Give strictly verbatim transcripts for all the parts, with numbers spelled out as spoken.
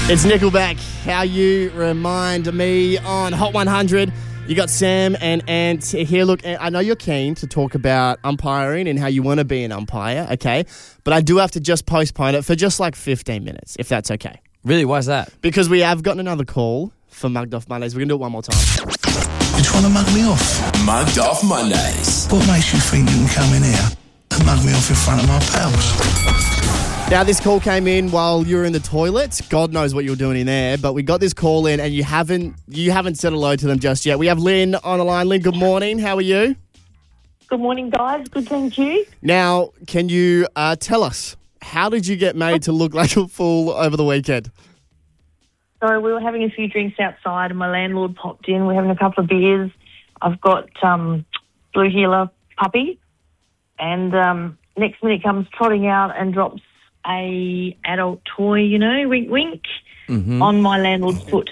It's Nickelback. How you remind me on Hot one hundred. You got Sam and Ant here. Look, I know you're keen to talk about umpiring and how you want to be an umpire, okay? But I do have to just postpone it for just like fifteen minutes, if that's okay. Really? Why is that? Because we have gotten another call for Mugged Off Mondays. We're going to do it one more time. You're trying to mug me off? Mugged Off Mondays. What makes you think you can come in here and mug me off in front of my pals? Now, this call came in while you were in the toilet. God knows what you were doing in there, but we got this call in and you haven't you haven't said hello to them just yet. We have Lynn on the line. Lynn, good morning. How are you? Good morning, guys. Good, thank you. Now, can you uh, tell us, how did you get made to look like a fool over the weekend? So we were having a few drinks outside and my landlord popped in. We're having a couple of beers. I've got um, Blue Heeler puppy and um, next minute comes trotting out and drops a adult toy, you know, wink, wink, mm-hmm. on my landlord's foot.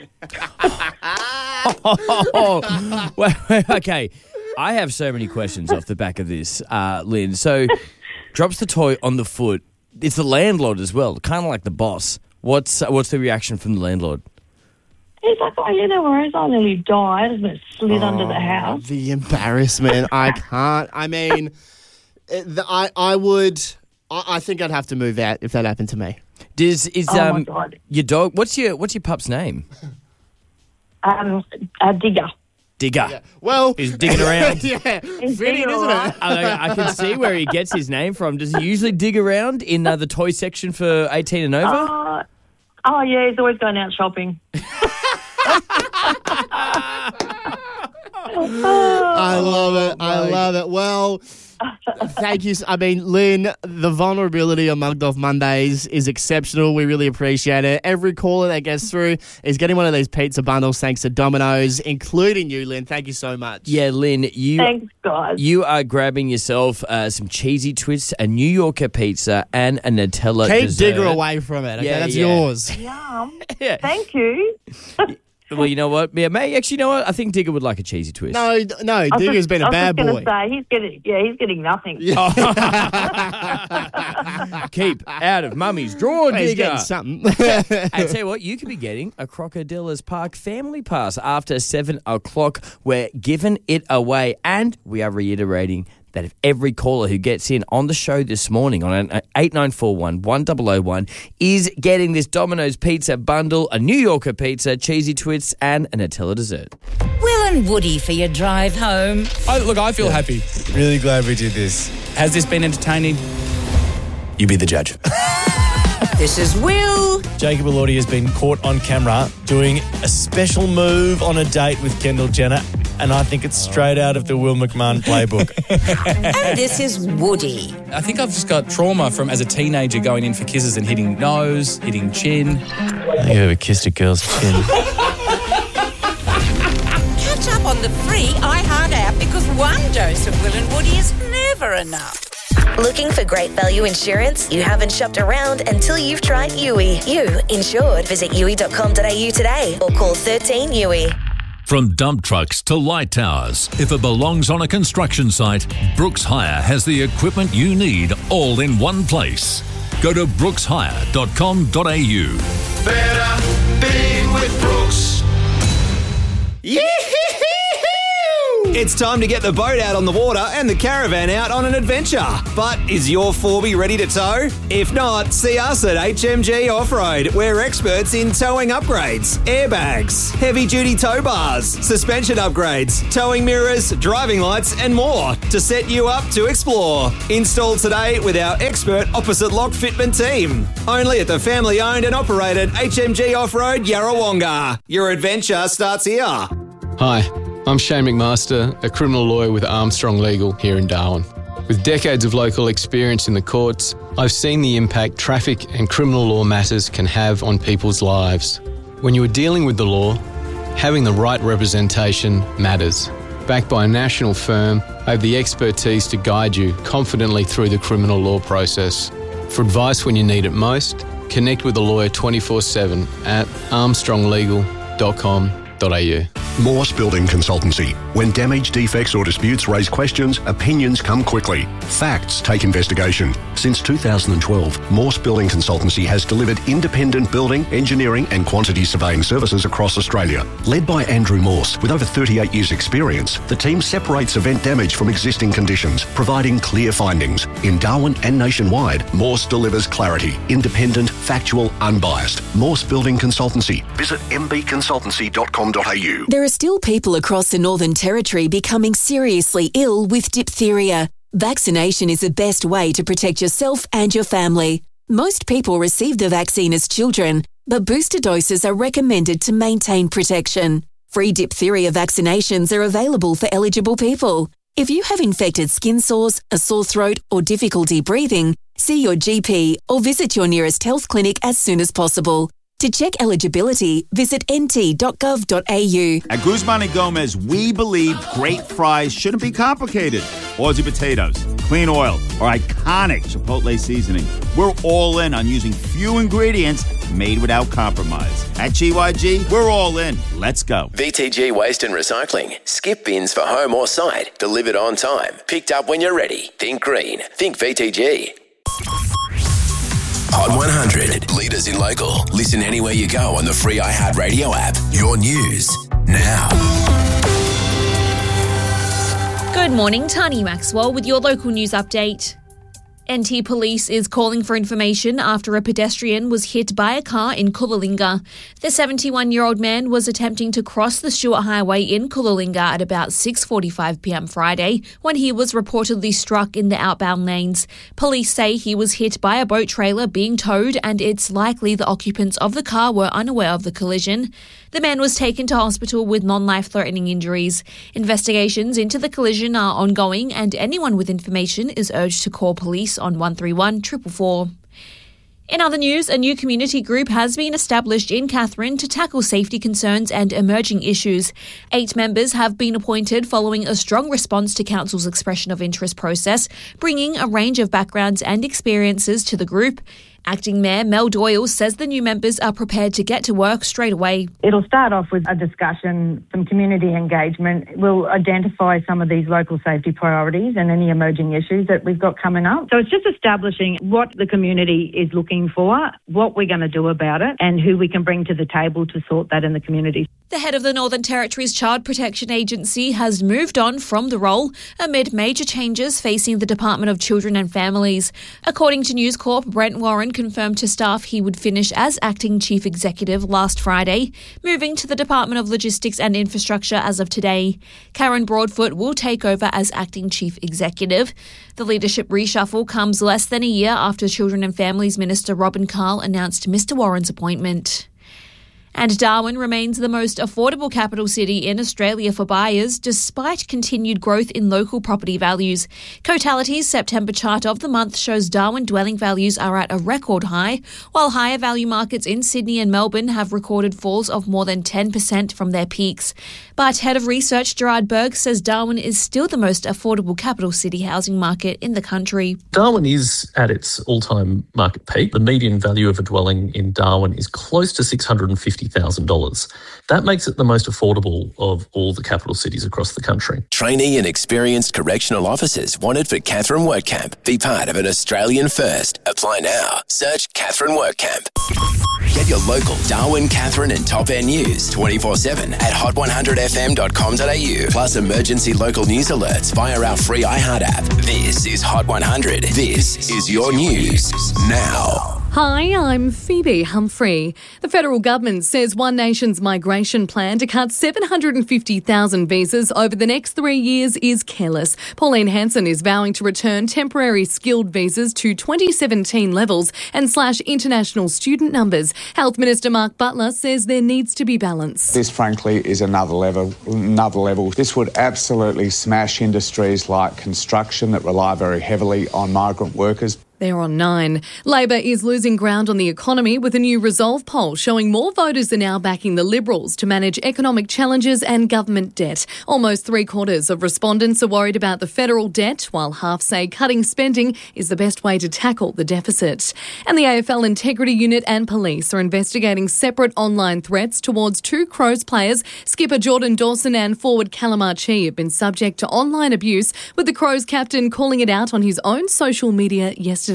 oh, well, okay. I have so many questions off the back of this, uh, Lynn. So, drops the toy on the foot. It's the landlord as well, kind of like the boss. What's uh, what's the reaction from the landlord? He's like, oh, yeah, no worries. I nearly died. I just slid oh, under the house. The embarrassment. I can't. I mean, the, I I would... I think I'd have to move out if that happened to me. Does is oh um my God. your dog? What's your what's your pup's name? Um, uh, Digger. Digger. Yeah. Well, he's digging around. yeah, he's fitting, isn't it? I, I can see where he gets his name from. Does he usually dig around in uh, the toy section for eighteen and over? Uh, oh yeah, he's always going out shopping. I love it. I love it. Well, thank you. I mean, Lynn, the vulnerability on Mugged Off Mondays is exceptional. We really appreciate it. Every caller that gets through is getting one of these pizza bundles thanks to Domino's, including you, Lynn. Thank you so much. Yeah, Lynn, you Thanks, guys. You are grabbing yourself uh, some cheesy twists, a New Yorker pizza, and a Nutella Keep dessert. Digger away from it. Okay, Yeah, that's yeah. yours. Yum. Yeah. Thank you. Well, you know what? Yeah, mate, actually, you know what? I think Digger would like a cheesy twist. No, no, Digger's been a bad boy. I boy. was just going to say, he's getting, yeah, he's getting nothing. Keep out of Mummy's drawer, He's Digger. getting something. I tell you what, you could be getting a Crocodilas Park Family Pass after seven o'clock. We're giving it away, and we are reiterating that if every caller who gets in on the show this morning on eight nine four one, one zero zero one is getting this Domino's pizza bundle, a New Yorker pizza, cheesy twists, and a Nutella dessert. Will and Woody for your drive home. I, look, I feel yeah. happy. Really glad we did this. Has this been entertaining? You be the judge. This is Will. Jacob Elordi has been caught on camera doing a special move on a date with Kendall Jenner, and I think it's straight out of the Will McMahon playbook. And this is Woody. I think I've just got trauma from as a teenager going in for kisses and hitting nose, hitting chin. Have you ever kissed a girl's chin? Catch up on the free iHeart app because one dose of Will and Woody is never enough. Looking for great value insurance? You haven't shopped around until you've tried U I. You insured. Visit U I dot com dot a u today or call thirteen U I. From dump trucks to light towers, if it belongs on a construction site, Brooks Hire has the equipment you need all in one place. Go to brooks hire dot com dot a u. Better being with Brooks. Yeah! It's time to get the boat out on the water and the caravan out on an adventure. But is your four B ready to tow? If not, see us at H M G Off-Road. We're experts in towing upgrades, airbags, heavy-duty tow bars, suspension upgrades, towing mirrors, driving lights and more to set you up to explore. Install today with our expert opposite lock fitment team. Only at the family-owned and operated H M G Off-Road Yarrawonga. Your adventure starts here. Hi. I'm Shane McMaster, a criminal lawyer with Armstrong Legal here in Darwin. With decades of local experience in the courts, I've seen the impact traffic and criminal law matters can have on people's lives. When you are dealing with the law, having the right representation matters. Backed by a national firm, I have the expertise to guide you confidently through the criminal law process. For advice when you need it most, connect with a lawyer twenty-four seven at armstrong legal dot com dot a u. Morse Building Consultancy. When damage, defects or disputes raise questions, opinions come quickly. Facts take investigation. Since two thousand twelve, Morse Building Consultancy has delivered independent building, engineering and quantity surveying services across Australia. Led by Andrew Morse, with over thirty-eight years experience, the team separates event damage from existing conditions, providing clear findings. In Darwin and nationwide, Morse delivers clarity, independent, factual, unbiased. Morse Building Consultancy. Visit m b consultancy dot com dot a u. There are still people across the Northern Territory becoming seriously ill with diphtheria. Vaccination is the best way to protect yourself and your family. Most people receive the vaccine as children, but booster doses are recommended to maintain protection. Free diphtheria vaccinations are available for eligible people. If you have infected skin sores, a sore throat or difficulty breathing, see your G P or visit your nearest health clinic as soon as possible. To check eligibility, visit n t dot gov dot a u. At Guzman and Gomez, we believe great fries shouldn't be complicated. Aussie potatoes, clean oil, or iconic Chipotle seasoning. We're all in on using few ingredients made without compromise. At G Y G, we're all in. Let's go. V T G Waste and Recycling. Skip bins for home or site. Delivered on time. Picked up when you're ready. Think green. Think V T G. Hot one hundred. Leaders in local. Listen anywhere you go on the free iHeartRadio app. Your news now. Good morning, Tani Maxwell with your local news update. N T Police is calling for information after a pedestrian was hit by a car in Coolalinga. The seventy-one-year-old man was attempting to cross the Stewart Highway in Coolalinga at about six forty-five p m Friday when he was reportedly struck in the outbound lanes. Police say he was hit by a boat trailer being towed and it's likely the occupants of the car were unaware of the collision. The man was taken to hospital with non-life-threatening injuries. Investigations into the collision are ongoing and anyone with information is urged to call police on one three one, four four four. In other news, a new community group has been established in Katherine to tackle safety concerns and emerging issues. Eight members have been appointed following a strong response to Council's expression of interest process, bringing a range of backgrounds and experiences to the group. Acting Mayor Mel Doyle says the new members are prepared to get to work straight away. It'll start off with a discussion, some community engagement. We'll identify some of these local safety priorities and any emerging issues that we've got coming up. So it's just establishing what the community is looking for, what we're going to do about it, and who we can bring to the table to sort that in the community. The head of the Northern Territory's Child Protection Agency has moved on from the role amid major changes facing the Department of Children and Families. According to News Corp, Brent Warren confirmed to staff he would finish as acting chief executive last Friday, moving to the Department of Logistics and Infrastructure as of today. Karen Broadfoot will take over as acting chief executive. The leadership reshuffle comes less than a year after Children and Families Minister Robin Carl announced Mister Warren's appointment. And Darwin remains the most affordable capital city in Australia for buyers, despite continued growth in local property values. Cotality's September chart of the month shows Darwin dwelling values are at a record high, while higher value markets in Sydney and Melbourne have recorded falls of more than ten percent from their peaks. But Head of Research Gerard Berg says Darwin is still the most affordable capital city housing market in the country. Darwin is at its all-time market peak. The median value of a dwelling in Darwin is close to six hundred fifty thousand dollars. That makes it the most affordable of all the capital cities across the country. Trainee and experienced correctional officers wanted for Katherine Work Camp. Be part of an Australian first. Apply now. Search Katherine Work Camp. Get your local Darwin, Katherine and Top End news twenty-four seven at hot one hundred f m dot com dot a u. Plus emergency local news alerts via our free iHeart app. This is Hot one hundred. This is your news now. Hi, I'm Phoebe Humphrey. The federal government says One Nation's migration plan to cut seven hundred fifty thousand visas over the next three years is careless. Pauline Hanson is vowing to return temporary skilled visas to twenty seventeen levels and slash international student numbers. Health Minister Mark Butler says there needs to be balance. This, frankly, is another level. Another level. This would absolutely smash industries like construction that rely very heavily on migrant workers. They're on nine. Labor is losing ground on the economy with a new Resolve poll showing more voters are now backing the Liberals to manage economic challenges and government debt. Almost three quarters of respondents are worried about the federal debt, while half say cutting spending is the best way to tackle the deficit. And the A F L Integrity Unit and police are investigating separate online threats towards two Crows players. Skipper Jordan Dawson and forward Callum Archie have been subject to online abuse, with the Crows captain calling it out on his own social media yesterday.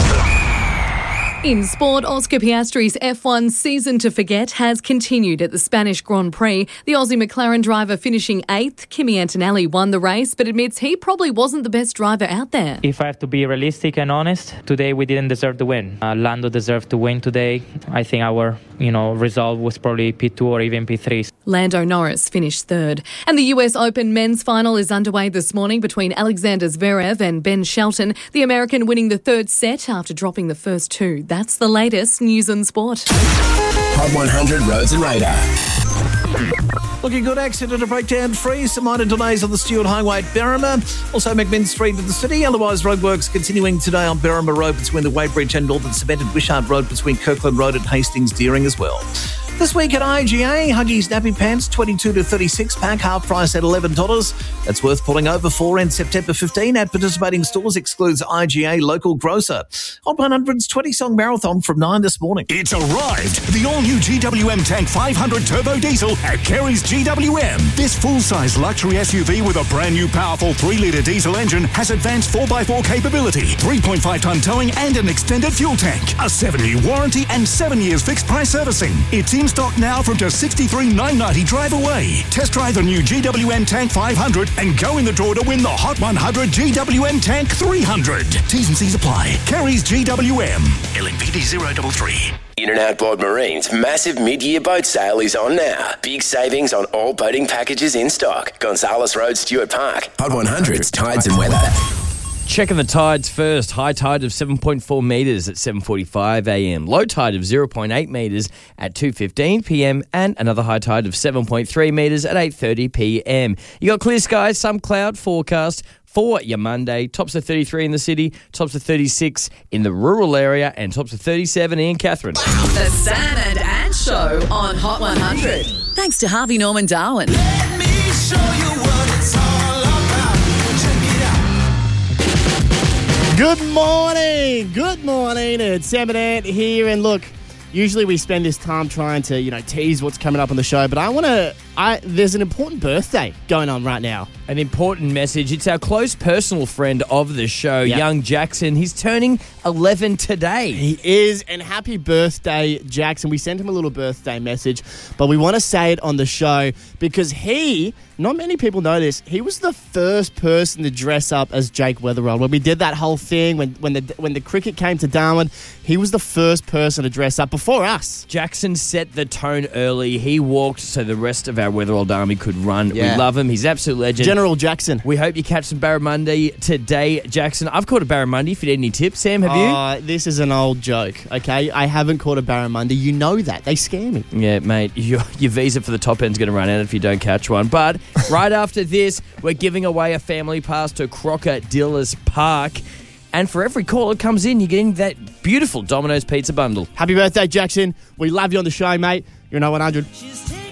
In sport, Oscar Piastri's F one season to forget has continued at the Spanish Grand Prix. The Aussie McLaren driver finishing eighth. Kimi Antonelli won the race, but admits he probably wasn't the best driver out there. If I have to be realistic and honest, today we didn't deserve to win. Uh, Lando deserved to win today. I think our, you know, result was probably P two or even P three. Lando Norris finished third. And the U S Open men's final is underway this morning between Alexander Zverev and Ben Shelton, the American winning the third set after dropping the first two. That's the latest news and sport. Hot one hundred Roads and Radar. Looking good, accident and breakdown free. Some minor delays on the Stewart Highway at Berrima. Also McMinn Street in the city. Otherwise, roadworks continuing today on Berrima Road between the Wadebridge and Northern Cemented Wishart Road between Kirkland Road and Hastings Deering as well. This week at I G A, Huggies Nappy Pants twenty-two to thirty-six pack, half price at eleven dollars. That's worth pulling over for in September fifteenth at participating stores, excludes I G A local grocer. Hot one hundred's twenty-song marathon from nine this morning. It's arrived. The all-new G W M Tank five hundred Turbo Diesel at Kerry's G W M. This full-size luxury S U V with a brand new powerful three litre diesel engine has advanced four by four capability, three point five tonne towing and an extended fuel tank, a seven-year warranty and seven years fixed price servicing. It's in stock now from just sixty-three thousand nine hundred ninety drive away. Test drive the new G W M Tank five hundred and go in the draw to win the Hot one hundred G W M Tank three hundred. T's and C's apply. Kerry's G W M. L N P D zero three three. In and Outboard Marine's massive mid-year boat sale is on now. Big savings on all boating packages in stock. Gonzales Road, Stewart Park. Hot one hundred's Tides and Weather. Checking the tides first. High tide of seven point four metres at seven forty-five a m. Low tide of zero point eight metres at two fifteen p m. And another high tide of seven point three metres at eight thirty p m. You got clear skies, some cloud forecast for your Monday. Tops of thirty-three in the city, tops of thirty-six in the rural area, and tops of thirty-seven in Catherine. The Sam and Ann Show on Hot one hundred. Thanks to Harvey Norman Darwin. Let me show you what it's all about. Check it out. Good morning. Good morning. It's Sam and Ant here. And look, usually we spend this time trying to, you know, tease what's coming up on the show, but I want to, I there's an important birthday going on right now. An important message. It's our close personal friend of the show, yep. young Jackson. He's turning eleven today. He is, and happy birthday, Jackson. We sent him a little birthday message, but we want to say it on the show because he, not many people know this, he was the first person to dress up as Jake Weatherall. When we did that whole thing, when when the when the cricket came to Darwin, he was the first person to dress up before us. Jackson set the tone early. He walked so the rest of our Weatherall army could run. Yeah. We love him. He's absolute legend. General Jackson. We hope you catch some barramundi today, Jackson. I've caught a barramundi. If you need any tips, Sam, have you? Uh, this is an old joke, okay? I haven't caught a barramundi. You know that. They scare me. Yeah, mate. Your, your visa for the top end's going to run out if you don't catch one. But right after this, we're giving away a family pass to Crocodillas Park. And for every call that comes in, you're getting that beautiful Domino's pizza bundle. Happy birthday, Jackson. We love you on the show, mate. You're an oh one hundred.